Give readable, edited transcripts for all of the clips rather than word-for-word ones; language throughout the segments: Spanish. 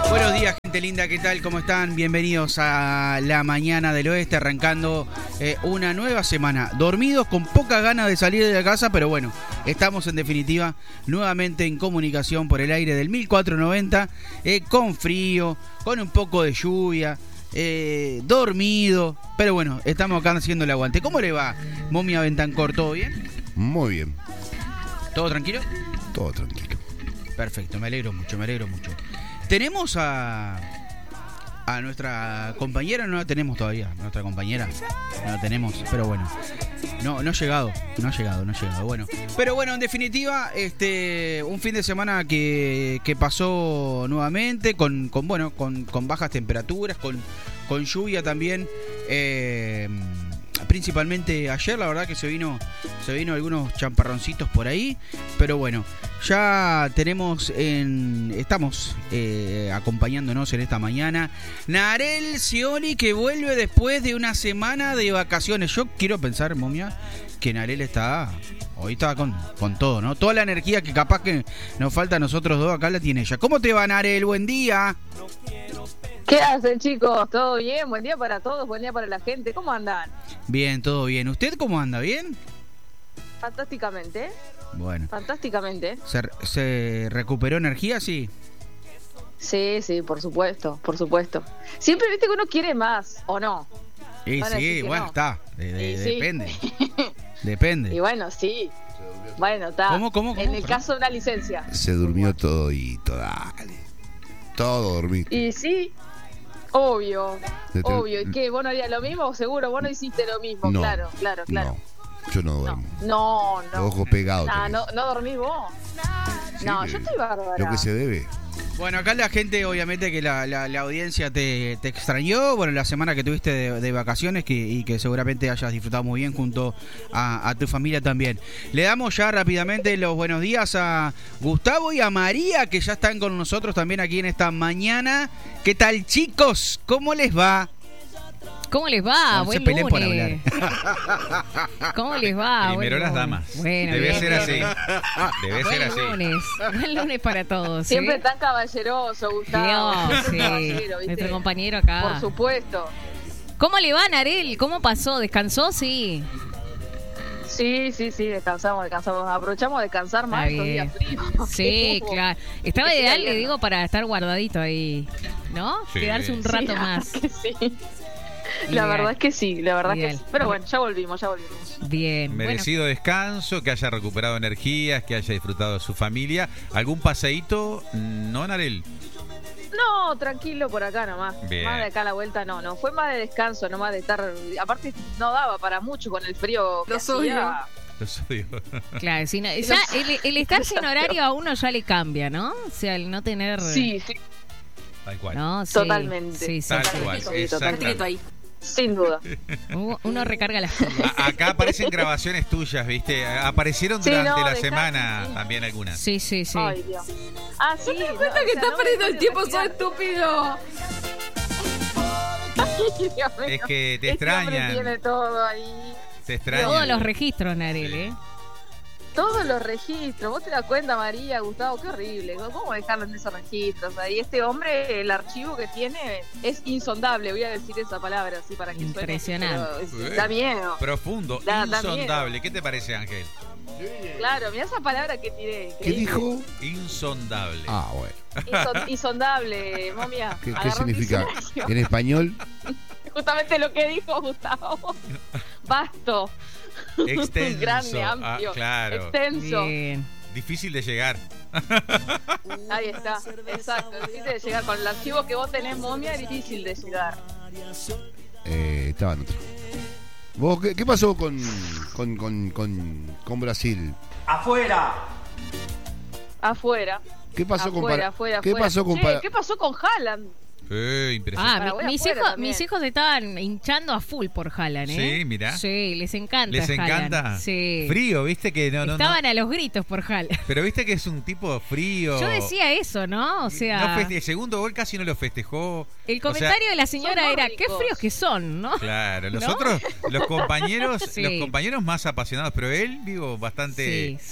Buenos días, gente linda, ¿qué tal? ¿Cómo están? Bienvenidos a la Mañana del Oeste, arrancando una nueva semana. Dormidos, con poca ganas de salir de la casa, pero bueno, estamos en definitiva nuevamente en comunicación por el aire del 1490, con frío, con un poco de lluvia, dormido, pero bueno, estamos acá haciendo el aguante. ¿Cómo le va, Momia Bentancor? ¿Todo bien? Muy bien. ¿Todo tranquilo? Todo tranquilo. Perfecto, me alegro mucho. Tenemos a nuestra compañera, no la tenemos todavía. Nuestra compañera no la tenemos, pero bueno. No ha llegado. Bueno, pero bueno, en definitiva, un fin de semana que pasó nuevamente con bajas temperaturas, con lluvia también. Principalmente ayer, la verdad que se vino algunos champarroncitos por ahí, pero bueno, ya estamos acompañándonos en esta mañana Narel Scioni, que vuelve después de una semana de vacaciones. Yo quiero pensar, Momia, que Narel hoy está con todo, ¿no? Toda la energía que capaz que nos falta a nosotros dos, acá la tiene ella. ¿Cómo te va, Narel? Buen día. ¿Qué hacen, chicos? ¿Todo bien? Buen día para todos, buen día para la gente. ¿Cómo andan? Bien, todo bien. ¿Usted cómo anda? ¿Bien? Fantásticamente. Bueno. Fantásticamente. ¿Se recuperó energía, sí? Sí, por supuesto. Siempre viste que uno quiere más, ¿o no? Sí, bueno, no. Está. Depende. Sí. Depende. Y bueno, sí. Bueno, está. ¿Cómo? En el caso de una licencia. Se durmió todito, dale. Todo dormito. Y sí. Obvio. ¿Y qué? ¿Vos no harías lo mismo? Seguro, vos no hiciste lo mismo. No, claro. No, yo no duermo. No. Los ojos pegados. ¿No dormís vos? Sí, no, yo estoy bárbara. Lo que se debe. Bueno, acá la gente, obviamente, que la audiencia te extrañó. Bueno, la semana que tuviste de vacaciones y que seguramente hayas disfrutado muy bien junto a tu familia también. Le damos ya rápidamente los buenos días a Gustavo y a María, que ya están con nosotros también aquí en esta mañana. ¿Qué tal, chicos? ¿Cómo les va? ¿Cómo les va? No Buen se peleen por lunes. hablar. ¿Cómo les va? Primero las damas. Bueno, Debe bien. ser así. Debe ser así. Buen lunes para todos. Siempre tan caballeroso, Gustavo. Dios, sí. Caballero, ¿viste? Nuestro compañero acá. Por supuesto. ¿Cómo le va, Narel? ¿Cómo pasó? ¿Descansó? Sí. Sí, descansamos. Aprovechamos de descansar más estos días fríos. Sí, claro. Estaba ideal, le digo, para estar guardadito ahí, ¿no? Sí. Quedarse un rato más. Que sí. La verdad es que sí. Pero bueno, ya volvimos. Bien. Merecido descanso, que haya recuperado energías, que haya disfrutado de su familia. ¿Algún paseíto? ¿No, Narel? No, tranquilo por acá nomás. Bien. Más de acá a la vuelta no. Fue más de descanso, no más de estar. Aparte, no daba para mucho con el frío. Lo suyo. Los odio. Claro, ya el estar sin horario a uno ya le cambia, ¿no? O sea, el no tener. Sí. Tal cual. No, sí, totalmente. Sí, Tal cual. Exactamente. Sin duda. Uno recarga las cosas. Acá aparecen grabaciones tuyas, ¿viste? Aparecieron durante la semana también algunas. Sí. Ay, Dios. Ah, sí. ¿Te das cuenta que estás perdiendo el tiempo? ¡Sos estúpido! Ay, Dios mío. Es que te Este hombre extrañan. tiene todo ahí. Te extrañan. Todos los registros, Narel, Sí. Todos los registros. ¿Vos te das cuenta, María, Gustavo? Qué horrible. ¿Cómo dejarlo en esos registros? Ahí este hombre, el archivo que tiene es insondable. Voy a decir esa palabra así para que impresionante. suene. Da miedo. Profundo, Da insondable. miedo. ¿Qué te parece, Ángel? Claro, mira esa palabra que tiré. ¿Qué dijo? Insondable. Ah, bueno. Insondable, momia. ¿Qué Agarró significa? un diccionario. En español, Justamente lo que dijo Gustavo. Vasto. Extenso. Grande, amplio. Claro. Extenso. Bien. Difícil de llegar. Ahí está. Exacto. Difícil de llegar. Con el archivo que vos tenés, momia, es difícil de llegar. estaba en otro. ¿Vos qué pasó con Brasil? Afuera. ¿Qué pasó con Afuera. ¿Qué pasó con ¿Qué pasó con Haaland? Impresionante. Ah, Paraguay mis afuera hijos, también. mis hijos estaban hinchando a full por Haaland, ¿eh? Sí, mirá. Sí, les encanta. ¿Les Haaland. encanta? Sí. Frío, ¿viste? Que no. Estaban a los gritos por Haaland. Pero ¿viste que es un tipo frío? Yo decía eso, ¿no? O sea, El segundo gol casi no lo festejó. el comentario de la señora son era, nórdicos. qué fríos que son, ¿no? Claro, los ¿No? otros, los compañeros, Sí. los compañeros más apasionados, pero él, digo, bastante Sí.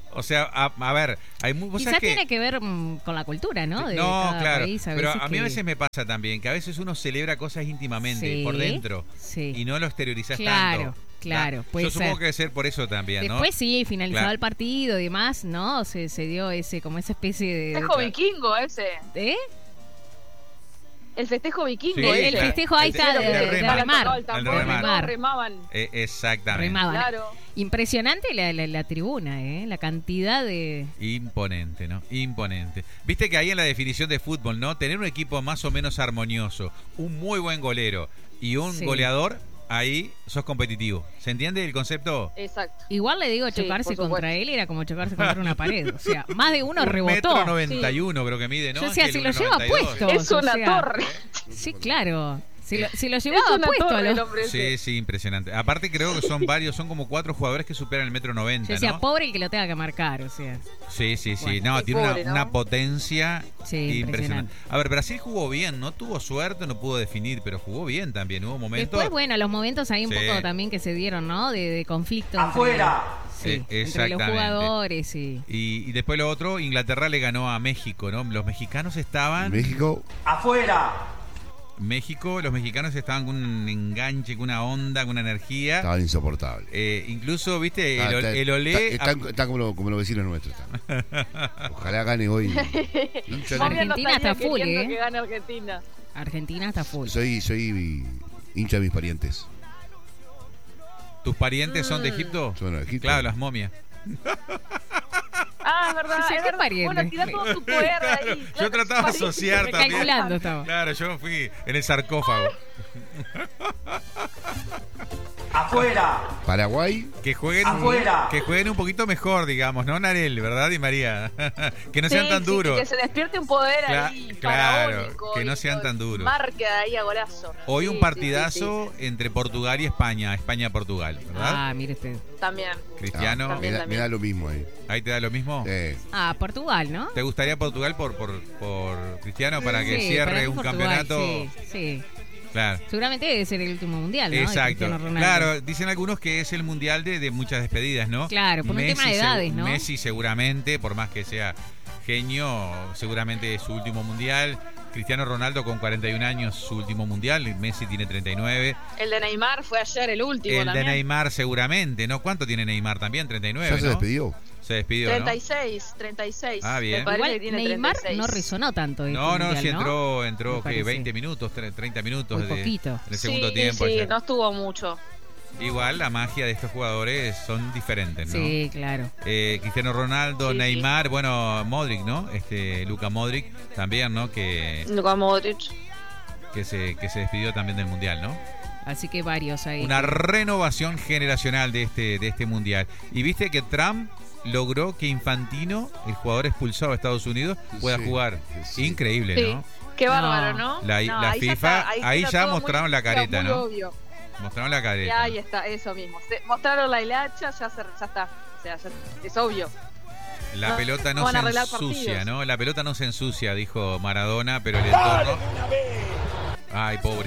O sea, a ver, hay Quizás tiene que ver con la cultura, ¿no? De no, cada claro. país, Pero a mí a veces me pasa también que a veces uno celebra cosas íntimamente, por dentro, y no lo exteriorizas tanto. Claro, puede Yo supongo ser. que debe ser por eso también, ¿no? Después sí, finalizado el partido y demás, ¿no? Se dio como esa especie de... Festejo vikingo ese. ¿Eh? El festejo vikingo. Sí, ese. El festejo ahí está de remar. Remaban. Exactamente. Remaban. Claro. Impresionante la tribuna, la cantidad de... Imponente, ¿no? Imponente. Viste que ahí en la definición de fútbol, ¿no? Tener un equipo más o menos armonioso, un muy buen golero y un goleador, ahí sos competitivo. ¿Se entiende el concepto? Exacto. Igual le digo, chocarse contra él era como chocarse contra una pared. O sea, más de uno rebotó. 1,91 creo que mide, ¿no? Yo decía, si lo lleva puesto. Es una torre. Sí, claro. Si lo llevaba puesto. Sí, impresionante. Aparte creo que son varios, son como 4 jugadores que superan el 1,90 m. Yo decía, pobre el que lo tenga que marcar, o sea. Sí. Bueno, no, tiene pobre, una potencia impresionante. A ver, Brasil jugó bien, no tuvo suerte, no pudo definir, pero jugó bien también. Hubo momentos. Después, bueno, los momentos ahí un poco también que se dieron, ¿no? De conflicto. ¡Afuera! Entre los jugadores y después lo otro, Inglaterra le ganó a México, ¿no? Los mexicanos estaban... México. ¡Afuera! Los mexicanos estaban con un enganche, con una onda, con una energía. Estaban insoportables. Incluso, viste, el Olé... Están como los vecinos nuestros. Ojalá gane hoy. Argentina está full, que gane Argentina. Argentina está full. Soy hincha de mis parientes. ¿Tus parientes son de Egipto? Son de Egipto. Claro, las momias. Es verdad. Bueno, tira todo tu poder ahí. Yo trataba de asociar también. Calculando estaba. Claro, yo fui en el sarcófago. ¡Afuera! Paraguay. Que jueguen un poquito mejor, digamos, ¿no, Narel? ¿Verdad, Di María? Que no sean tan duros. Que se despierte un poder ahí. Claro, que no sean tan duros. Marque ahí a golazo. Hoy un partidazo entre Portugal y España. España-Portugal, ¿verdad? Ah, mire usted. También. Cristiano. Me da lo mismo ahí. ¿Ahí te da lo mismo? Portugal, ¿no? ¿Te gustaría Portugal por Cristiano para que cierre un campeonato? Sí. Claro. Seguramente debe ser el último mundial, ¿no? Exacto. Claro, dicen algunos que es el mundial de muchas despedidas, ¿no? Claro, por un tema de edades, ¿no? Messi seguramente, por más que sea genio, seguramente es su último mundial. Cristiano Ronaldo con 41 años, su último mundial. Messi tiene 39. El de Neymar fue ayer el último también. De Neymar seguramente, ¿no? ¿Cuánto tiene Neymar también? 39, ¿Ya se despidió? Se despidió, 36. Ah, bien. Igual que tiene Neymar 36. No resonó tanto. No, mundial, sí entró ¿qué? 20 minutos, 30 minutos. Muy poquito. En el segundo tiempo. Sí, no estuvo mucho. Igual la magia de estos jugadores son diferentes, ¿no? Sí, claro. Cristiano Ronaldo, Neymar, bueno, Modric, ¿no? Luka Modric también, ¿no? Luka Modric. Que se despidió también del Mundial, ¿no? Así que varios ahí. Una renovación generacional de este Mundial. Y viste que Trump logró que Infantino, el jugador expulsado de Estados Unidos, pueda jugar. Sí. Increíble, ¿no? Qué bárbaro, ¿no? La FIFA, ahí ya mostraron la careta, ¿no? Obvio. Mostraron la careta. Y ahí está, eso mismo. Mostraron la hilacha, ya está. O sea, es obvio. La pelota no se ensucia, ¿no? La pelota no se ensucia, dijo Maradona, pero el entorno... Ay, pobre.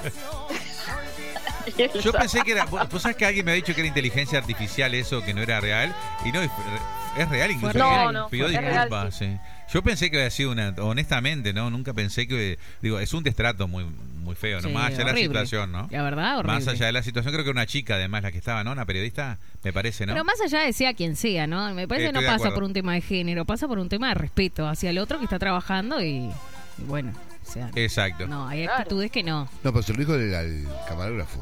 Yo pensé que era... ¿Vos sabés que alguien me ha dicho que era inteligencia artificial eso, que no era real? Y no, es real incluso. No, pidió disculpas, sí. Yo pensé que había sido honestamente, ¿no? Nunca pensé que... Digo, es un destrato muy feo, ¿no? Sí, más allá de la situación, ¿no? La verdad, horrible. Más allá de la situación, creo que una chica además la que estaba, ¿no? Una periodista, me parece, ¿no? Pero más allá de sea quien sea, ¿no? Me parece que no pasa por un tema de género, pasa por un tema de respeto hacia el otro que está trabajando y bueno, o sea... Exacto. No, hay actitudes que no. No, pero se lo dijo el camarógrafo.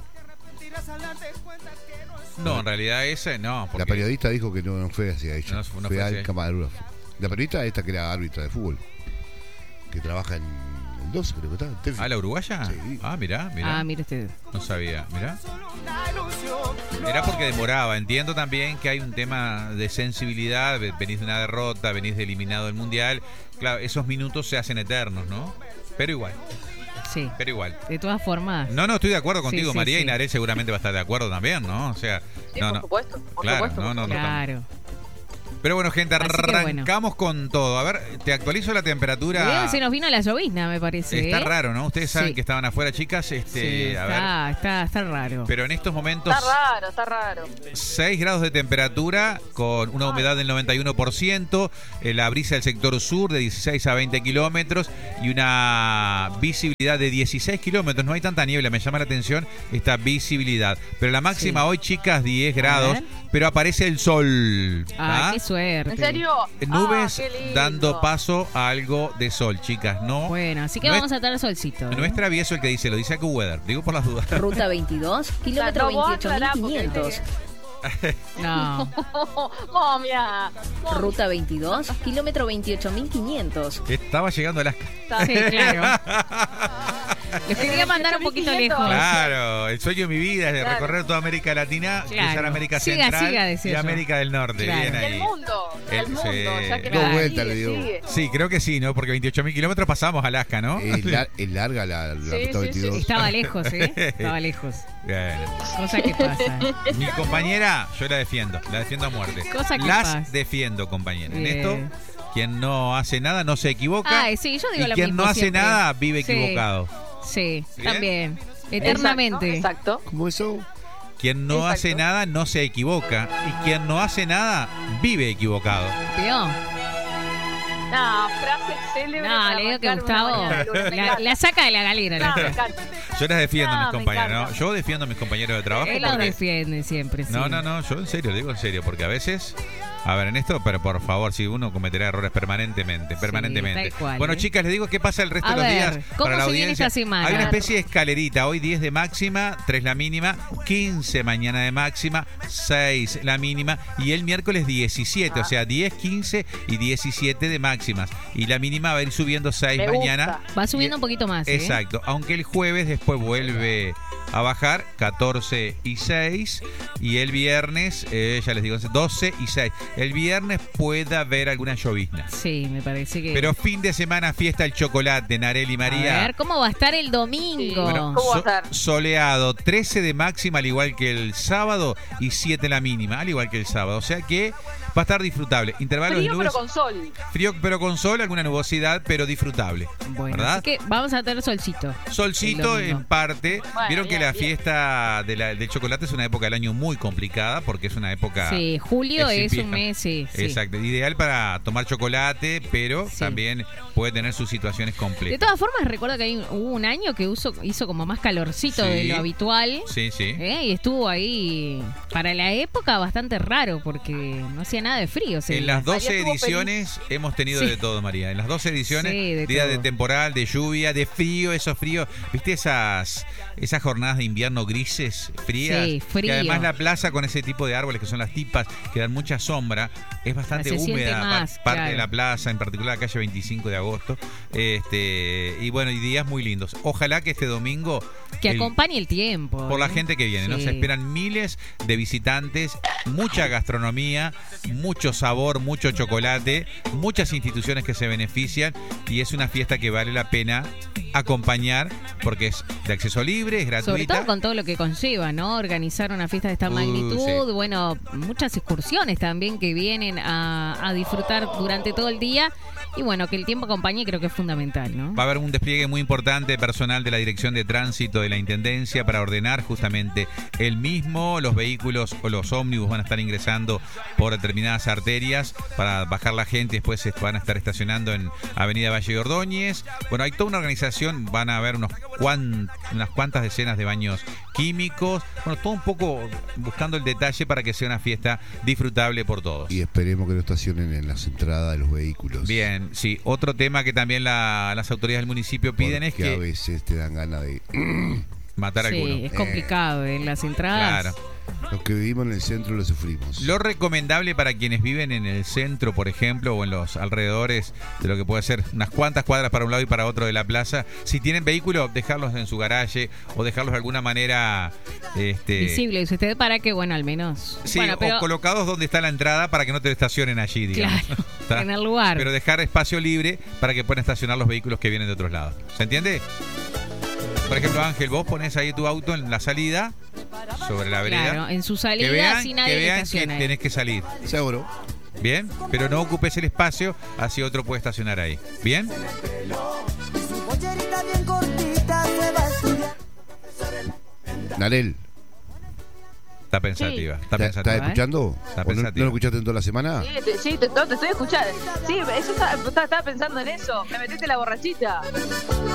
No, en realidad ese no. La periodista dijo que no fue hacia ella, no fue al camarógrafo. La periodista esta que era árbitra de fútbol, que trabaja en el 12, creo que está. ¿La uruguaya? Sí. Ah, mirá. Mire usted. No sabía, mirá. Era porque demoraba. Entiendo también que hay un tema de sensibilidad. Venís de una derrota, venís de eliminado del Mundial. Claro, esos minutos se hacen eternos, ¿no? Pero igual. Sí. Pero igual. De todas formas. No, estoy de acuerdo contigo, sí, María, sí. y Narel seguramente va a estar de acuerdo también, ¿no? O sea, sí, por supuesto. Claro, no. Claro. Pero bueno, gente, arrancamos con todo. A ver, te actualizo la temperatura. Se nos vino la llovizna, me parece. Está raro, ¿no? Ustedes saben que estaban afuera, chicas. Sí, está raro. Pero en estos momentos... Está raro. 6 grados de temperatura con una humedad del 91%, la brisa del sector sur de 16 a 20 kilómetros y una visibilidad de 16 kilómetros. No hay tanta niebla, me llama la atención esta visibilidad. Pero la máxima hoy, chicas, 10 grados, pero aparece el sol. Qué suerte. ¿En serio? Nubes dando paso a algo de sol, chicas. No. Bueno, así que vamos a tener solcito. No es Travieso el que dice, lo dice AccuWeather. Digo por las dudas. Ruta 22, kilómetro 28.500. No. Momia. Ruta 22, kilómetro 28.500. Estaba llegando a Alaska. Sí, claro. Les quería mandar un poquito lejos. Claro, el sueño de mi vida es de recorrer toda América Latina, cruzar América Central y América del Norte. Bien ahí. El mundo, ya que 2 vueltas le dio. Sí, creo que sí, ¿no? Porque 28.000 kilómetros pasamos a Alaska, ¿no? Es larga la Ruta 22. Estaba lejos, Estaba lejos. Bien. Cosa que pasa. Mi compañera, yo la defiendo a muerte. Cosa que Las pasa. defiendo, compañera. En esto, quien no hace nada no se equivoca. Sí, yo digo y lo quien mismo no hace siempre. nada vive equivocado. Sí, ¿Bien? también. Eternamente. Exacto. ¿Cómo eso? Quien no hace nada no se equivoca. Y quien no hace nada vive equivocado. ¿Vio? No, frase célebre. No, le digo que Gustavo la saca de la galera. Yo las defiendo a mis me compañeros, encanta. ¿no? Yo defiendo a mis compañeros de trabajo. Él los porque- defiende siempre. Sí. No, yo en serio, digo en serio, porque a veces... A ver, en esto, pero por favor, si uno cometerá errores permanentemente. tal cual, Bueno, chicas, les digo qué pasa el resto de los días ¿cómo para la se viene audiencia. esta semana? Hay una especie de escalerita. Hoy 10 de máxima, 3 la mínima, 15 mañana de máxima, 6 la mínima y el miércoles 17, o sea, 10, 15 y 17 de máximas. Y la mínima va a ir subiendo 6 Me mañana. Va subiendo un poquito más. Exacto, aunque el jueves después vuelve a bajar 14 y 6 y el viernes, ya les digo, 12 y 6. El viernes puede haber alguna llovizna. Sí, me parece que... Pero fin de semana, fiesta el chocolate, Nareli María. A ver, ¿cómo va a estar el domingo? Bueno, ¿Cómo va a estar? soleado, 13 de máxima al igual que el sábado y 7 la mínima, al igual que el sábado. O sea que va a estar disfrutable. Intervalos Frío de nubes. pero con sol. Frío pero con sol, alguna nubosidad, pero disfrutable. Bueno, ¿verdad? así que vamos a tener solcito. Solcito el domingo. en parte. Bueno, Vieron que bien, la bien. fiesta del chocolate es una época del año muy complicada porque es una época... Sí, julio es eximia. un mes, sí. Exacto, ideal para tomar chocolate, pero Sí. también puede tener sus situaciones De complejas. todas formas, recuerdo que hubo un año que hizo como más calorcito Sí. de lo habitual. Sí. Y estuvo ahí para la época bastante raro porque no hacía nada de frío. En las 12 María estuvo ediciones hemos tenido Sí. de todo, María. En las 12 ediciones, Sí, de días de todo. temporal, de lluvia, de frío, esos fríos. ¿Viste esas jornadas de invierno grises, frías? Sí, frío. Que además la plaza con ese tipo de árboles que son las tipas, que dan mucha sombra, es bastante Se siente húmeda, más, parte claro. de la plaza, en particular la calle 25 de agosto. Y bueno, y días muy lindos. Ojalá que este domingo... Que el- acompañe el tiempo. por la gente que viene, ¿no? Sí. Se esperan miles de visitantes, mucha gastronomía, mucho sabor, mucho chocolate, muchas instituciones que se benefician y es una fiesta que vale la pena acompañar porque es de acceso libre, es Sobre gratuita. todo con todo lo que conlleva, ¿no? Organizar una fiesta de esta magnitud, sí. bueno, muchas excursiones también que vienen a disfrutar durante todo el día y bueno, que el tiempo acompañe creo que es fundamental, ¿no? Va a haber un despliegue muy importante de personal de la Dirección de Tránsito de la Intendencia para ordenar justamente el mismo. Los vehículos o los ómnibus van a estar ingresando por determinadas arterias para bajar la gente y después se van a estar estacionando en Avenida Valle de Ordóñez. Bueno, hay toda una organización, van a haber unas cuantas decenas de baños químicos. Bueno, todo un poco buscando el detalle para que sea una fiesta disfrutable por todos. Y esperemos que no estacionen en las entradas de los vehículos. Bien, sí. Otro tema que también las autoridades del municipio piden es Porque a que veces te dan ganas de... matar a Sí, alguno. es complicado en las entradas. Claro. Los que vivimos en el centro lo sufrimos. Lo recomendable para quienes viven en el centro, por ejemplo, o en los alrededores de lo que puede ser unas cuantas cuadras para un lado y para otro de la plaza, si tienen vehículo, dejarlos en su garaje o dejarlos de alguna manera Visible, dice usted, para que, bueno, al menos... sí, bueno, pero, o colocados donde está la entrada para que no te estacionen allí, digamos. claro, ¿Está? en el lugar. Pero dejar espacio libre para que puedan estacionar los vehículos que vienen de otros lados. ¿Se entiende? Por ejemplo, Ángel, vos ponés ahí tu auto en la salida, sobre la vereda. Claro, en su salida, Que vean, así nadie que, le vean que estaciona ahí. tenés que salir. Seguro. ¿Bien? Pero no ocupes el espacio, así otro puede estacionar ahí. ¿Bien? Narel. Está pensativa. Sí. Está pensativa. ¿Estás escuchando? Está ¿No pensativa. lo escuchaste en toda la semana? Sí, te estoy escuchando. Sí, eso estaba pensando en eso. Me metiste la borrachita.